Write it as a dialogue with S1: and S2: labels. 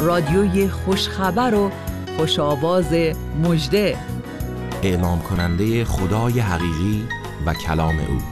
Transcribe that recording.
S1: رادیوی خوشخبر و خوش آواز مژده،
S2: اعلام کننده خدای حقیقی و کلام او.